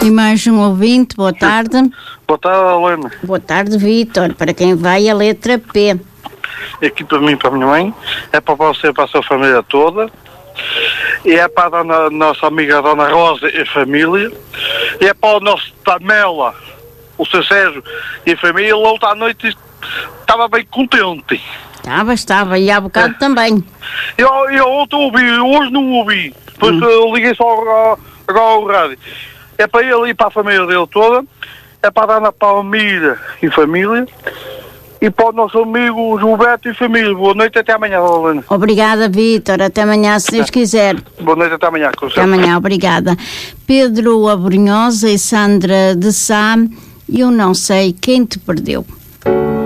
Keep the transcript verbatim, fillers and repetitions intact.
E mais um ouvinte, boa tarde. Boa tarde, Helena. Boa tarde, Vítor. Para quem vai a letra P? Aqui para mim e para a minha mãe, é para você e para a sua família toda, e é para a dona, nossa amiga Dona Rosa e a família, e é para o nosso Tamela, o seu Sérgio e a família. Ele ontem à noite estava bem contente. Estava, estava, e há bocado é. também. Eu, eu ontem ouvi, hoje não ouvi, depois hum. eu liguei só agora, agora ao rádio. É para ele e para a família dele toda, é para a Dona Palmira e família, e para o nosso amigo Gilberto e família. Boa noite, até amanhã, Helena. Obrigada, Vítor. Até amanhã, se Deus quiser. Boa noite, até amanhã. Até amanhã, obrigada. Pedro Abrunhosa e Sandra de Sá, eu não sei quem te perdeu.